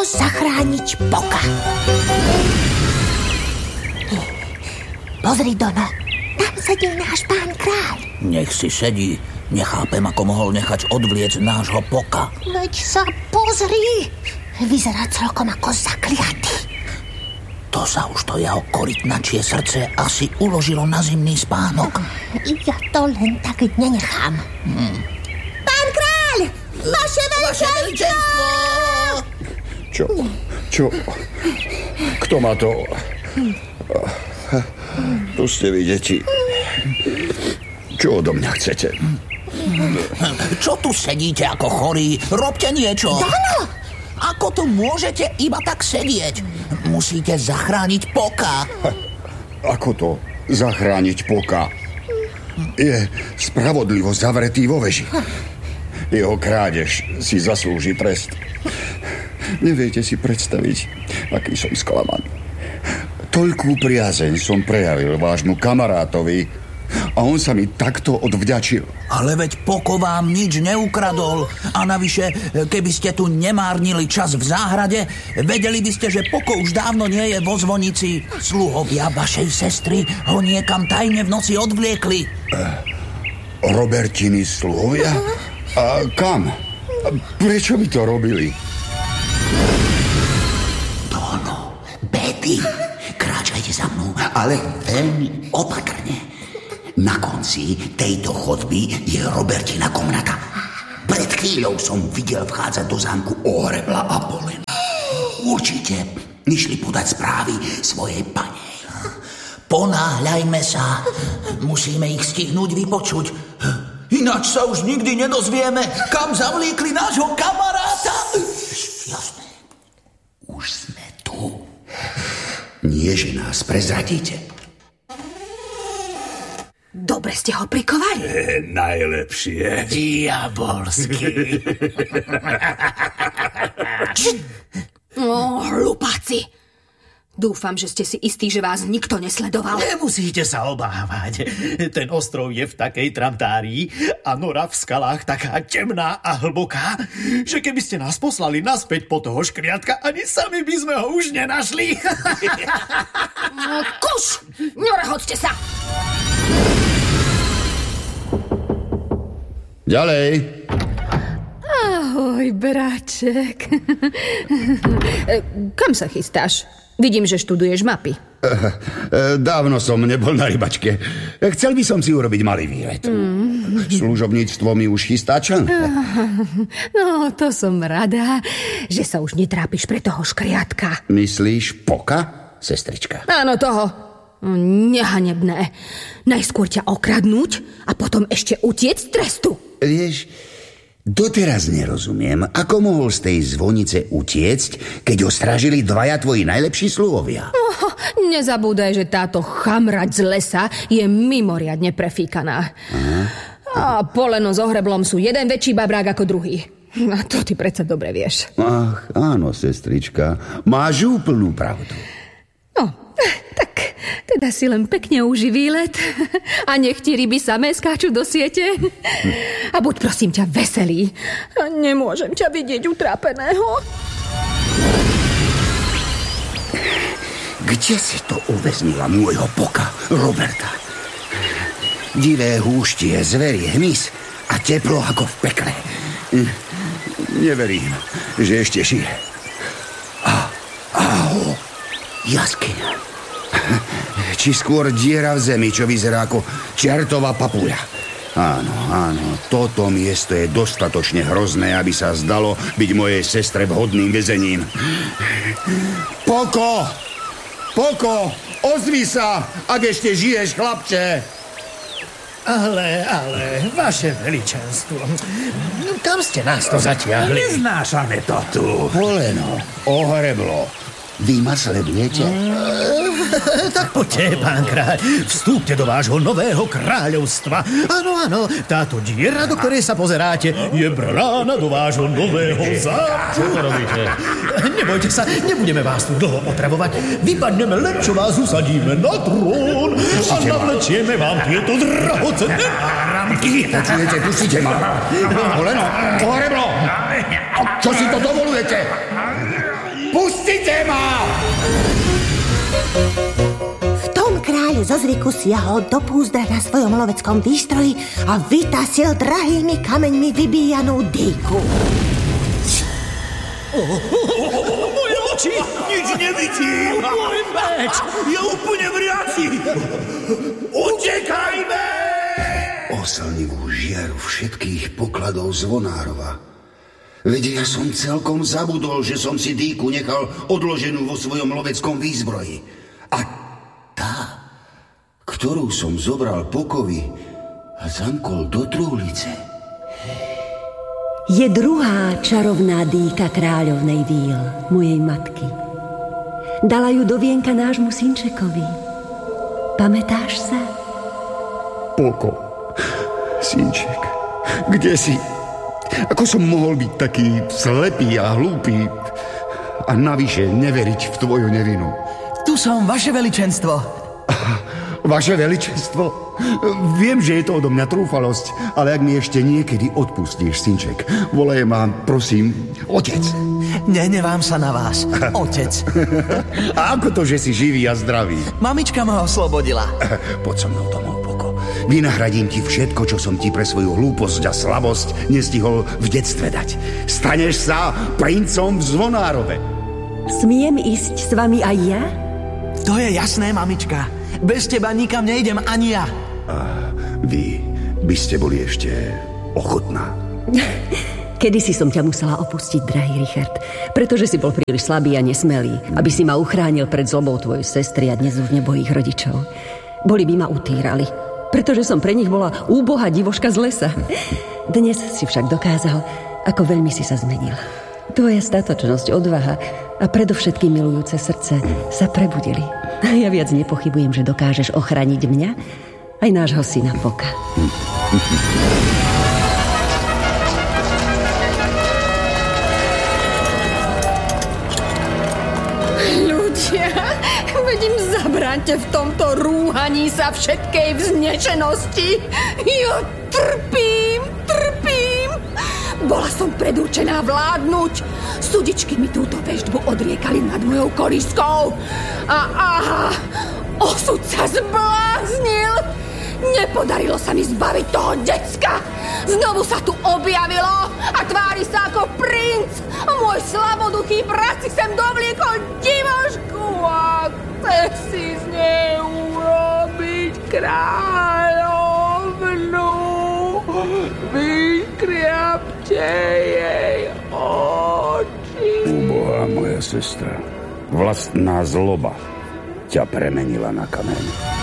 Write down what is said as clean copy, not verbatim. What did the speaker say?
zachrániť Poka. Pozri, Dono, tam sedí náš pán kráľ. Nech si sedí. Nechápem, ako mohol nechať odvliecť nášho Poka. Veď sa pozri. Vyzerá celkom ako zakliatý. To sa už to jeho korytnačie srdce asi uložilo na zimný spánok. Ja to len tak nenechám. Pán kráľ! Vaše veličenstvo! Čo? Kto ma to... Tu ste vy, deti. Čo odo mňa chcete? Čo tu sedíte ako chorí? Robte niečo. Dono! Ako tu môžete iba tak sedieť? Musíte zachrániť Poka. Ako to zachrániť Poka? Je spravodlivo zavretý vo veži. Jeho krádež si zaslúži trest. Neviete si predstaviť, aký som sklamaný. Toľkú priazeň som prejavil vášmu kamarátovi a on sa mi takto odvďačil. Ale veď Poko vám nič neukradol. A navyše, keby ste tu nemárnili čas v záhrade, vedeli by ste, že Poko už dávno nie je vo zvonici. Sluhovia vašej sestry ho niekam tajne v noci odvliekli. Robertiny sluhovia? A kam? Prečo by to robili? Dono, Betty, kráčajte za mnou, ale veľmi opatrne. Na konci tejto chodby je Robertina komnata. Pred chvíľou som videl vchádzať do zámku Ohrebla a Polena. Určite išli podať správy svojej pane. Ponáhľajme sa. Musíme ich stihnúť vypočuť. Ináč sa už nikdy nedozvieme, kam zavliekli nášho kamaráta. Jasné. Už sme tu. Nie, že nás prezradíte. Dobre ste ho prikovali. Najlepšie. Diabolský. Hlupáci. Dúfam, že ste si istí, že vás nikto nesledoval. Nemusíte sa obávať. Ten ostrov je v takej tramtárii a nora v skalách taká temná a hlboká, že keby ste nás poslali naspäť po toho škriatka, ani sami by sme ho už nenašli. Kuš! Nerehoďte sa! Ďalej. Ahoj, bráček. Kam sa chystáš? Vidím, že študuješ mapy. Dávno som nebol na rybačke. Chcel by som si urobiť malý výlet. Služobníctvo mi už chystá člen. No, to som rada, že sa už netrápiš pre toho škriatka. Myslíš Poka, sestrička? Áno, toho. Nehanebné. Najskôr ťa okradnúť a potom ešte utiec z trestu. Vieš, doteraz nerozumiem, ako mohol z tej zvonice utiecť, keď ho strážili dvaja tvoji najlepší sluhovia. Nezabúdaj, že táto chamrať z lesa je mimoriadne prefíkaná. A Poleno s Ohreblom sú jeden väčší babrák ako druhý. A to ty predsa dobre vieš. Ach, áno, sestrička, máš úplnú pravdu. No, tak teda si len pekne uži výlet a nech ti ryby samé skáču do siete. A buď prosím ťa veselý. Nemôžem ťa vidieť utrápeného. Kde si to uväznila môjho Poka, Roberta? Divé húštie, zvery, hmyz a teplo ako v pekle. Neverím, že ešte žije. Jaskyňa. Či skôr diera v zemi, čo vyzerá ako čertová papuľa. Áno, toto miesto je dostatočne hrozné, aby sa zdalo byť mojej sestre vhodným väzením. Poko, ozvi sa, ak ešte žiješ, chlapče. Ale, vaše veličenstvo, kam ste nás to zatiahli? Neznášame to tu. Poleno, Ohreblo, vy ma sledujete? Tak poďte, pán kráľ, vstúpte do vášho nového kráľovstva. Áno, táto diera, do ktorej sa pozeráte, je brána do vášho nového zámku. Čo to robíte? Nebojte sa, nebudeme vás tu dlho otravovať. Vypadneme len, čo vás usadíme na trón a navlečieme vám tieto drahocenné náramky. Počujete, pustite ma. Poleno, Ohreblo, čo si to dovolujete? Pustite ma! V tom kráľ zo zvyku siahol do púzdra na svojom loveckom výstroji a vytasil drahými kameňmi vybíjanú dýku. Moje oči! Nič nevidím! Môj meč je úplne vriaci! Utekajme! Oslnivú žiaru všetkých pokladov Zvonárova. Veď ja som celkom zabudol, že som si dýku nechal odloženú vo svojom loveckom výzbroji. A tá, ktorú som zobral pokovi a zamkol do trúlice, je druhá čarovná dýka kráľovnej víl, mojej matky. Dala ju do vienka nášmu synčekovi. Pamätáš sa? Poko, synček, kde si? Ako som mohol byť taký slepý a hlúpy a navyše neveriť v tvoju nevinu? Tu som, vaše veličenstvo. Vaše veličenstvo? Viem, že je to odo mňa trúfalosť, ale ak mi ešte niekedy odpustíš, synček, volaj ma, prosím, otec. Nehnevám sa na vás, otec. A ako to, že si živý a zdravý? Mamička ma oslobodila. Poď so mnou domov, Poko. Vynahradím ti všetko, čo som ti pre svoju hlúposť a slabosť nestihol v detstve dať. Staneš sa princom v Zvonárove. Smiem ísť s vami aj ja? To je jasné, mamička. Bez teba nikam nejdem ani ja. A vy by ste boli ešte ochotná. Kedysi som ťa musela opustiť, drahý Richard, pretože si bol príliš slabý a nesmelý, aby si ma uchránil pred zlobou tvojej sestry a dnes už nebojích rodičov. Boli by ma utírali, pretože som pre nich bola úbohá divoška z lesa. Dnes si však dokázal, ako veľmi si sa zmenil. Tvoja statočnosť, odvaha a predovšetkým milujúce srdce sa prebudili. Ja viac nepochybujem, že dokážeš ochrániť mňa aj nášho syna Poka. Ľudia, vedím, zabráňte v tomto rúhaní sa všetkej vznešenosti. Ja trpím. Bola som predurčená vládnuť. Sudičky mi túto veštbu odriekali nad mojou kolískou. A aha, osud sa zbláznil. Nepodarilo sa mi zbaviť toho decka. Znovu sa tu objavilo a tvári sa ako princ. A môj slaboduchý brat si sem dovliekol divošku a chce si z nej urobiť kráľovnu. Vykriapte jej oči. Úbohá moja sestra, vlastná zloba ťa premenila na kameň.